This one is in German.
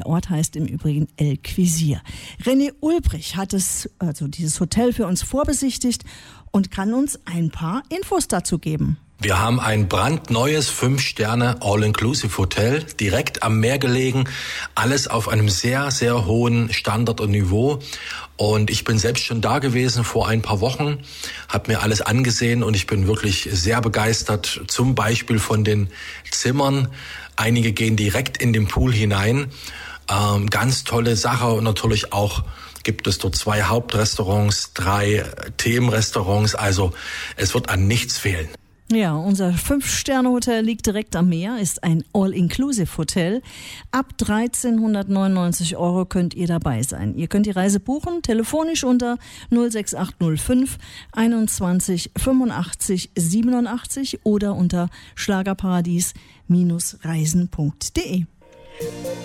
Der Ort heißt im Übrigen El Quisir. René Ulbrich hat dieses Hotel für uns vorbesichtigt und kann uns ein paar Infos dazu geben. Wir haben ein brandneues 5-Sterne All-Inclusive-Hotel, direkt am Meer gelegen, alles auf einem sehr, sehr hohen Standard und Niveau. Und ich bin selbst schon da gewesen vor ein paar Wochen, habe mir alles angesehen und ich bin wirklich sehr begeistert, zum Beispiel von den Zimmern. Einige gehen direkt in den Pool hinein, ganz tolle Sache und natürlich auch gibt es dort 2 Hauptrestaurants, 3 Themenrestaurants, also es wird an nichts fehlen. Ja, unser 5-Sterne-Hotel liegt direkt am Meer, ist ein All-Inclusive-Hotel. Ab 1.399 € könnt ihr dabei sein. Ihr könnt die Reise buchen, telefonisch unter 06805 21 85 87 oder unter schlagerparadies-reisen.de.